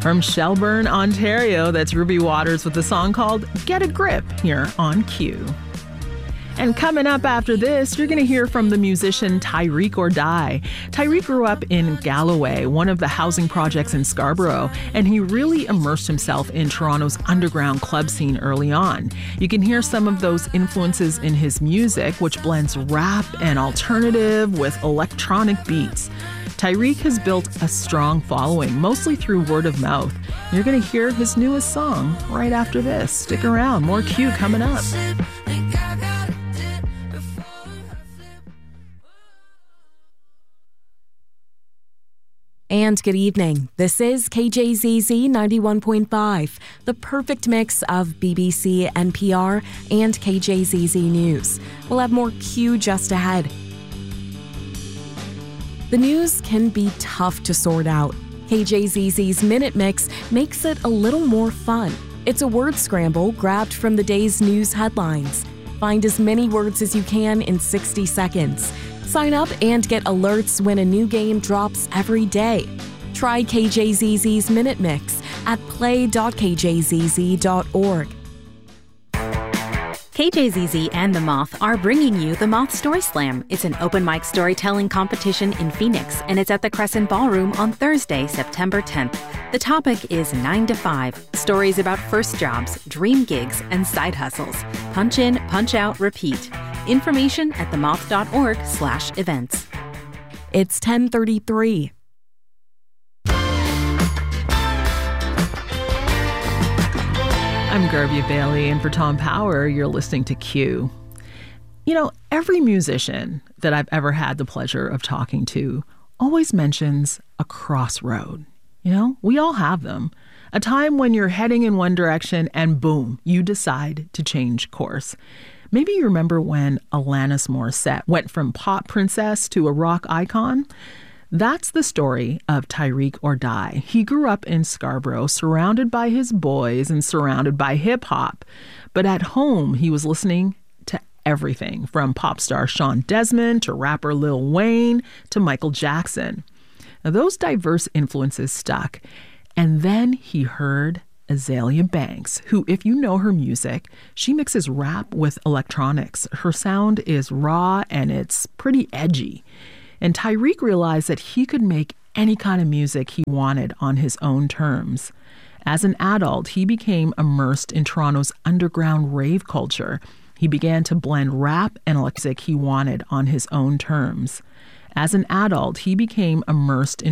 From Shelburne, Ontario, that's Ruby Waters with a song called Get a Grip here on Q. And coming up after this, you're going to hear from the musician Tyreek or Die. Tyreek grew up in Galloway, one of the housing projects in Scarborough, and he really immersed himself in Toronto's underground club scene early on. You can hear some of those influences in his music, which blends rap and alternative with electronic beats. Tyreek has built a strong following, mostly through word of mouth. You're going to hear his newest song right after this. Stick around, more Q coming up. And good evening. This is KJZZ 91.5, the perfect mix of BBC, NPR, and KJZZ News. We'll have more Q just ahead. The news can be tough to sort out. KJZZ's Minute Mix makes it a little more fun. It's a word scramble grabbed from the day's news headlines. Find as many words as you can in 60 seconds. Sign up and get alerts when a new game drops every day. Try KJZZ's Minute Mix at play.kjzz.org. KJZZ and The Moth are bringing you the Moth Story Slam. It's an open mic storytelling competition in Phoenix, and it's at the Crescent Ballroom on Thursday, September 10th. The topic is 9 to 5, stories about first jobs, dream gigs, and side hustles. Punch in, punch out, repeat. Information at themoth.org/events. It's 10:33. I'm Garvia Bailey, and for Tom Power, you're listening to Q. You know, every musician that I've ever had the pleasure of talking to always mentions a crossroad. You know, we all have them. A time when you're heading in one direction and boom, you decide to change course. Maybe you remember when Alanis Morissette went from pop princess to a rock icon. That's the story of Tyreek or Die. He grew up in Scarborough, surrounded by his boys and surrounded by hip-hop. But at home, he was listening to everything from pop star Sean Desmond to rapper Lil Wayne to Michael Jackson. Now, those diverse influences stuck. And then he heard Azealia Banks, who, if you know her music, she mixes rap with electronics. Her sound is raw and it's pretty edgy. And Tyreek realized that he could make any kind of music he wanted on his own terms. As an adult, he became immersed in Toronto's underground rave culture. He began to blend rap and music he wanted on his own terms. As an adult, he became immersed in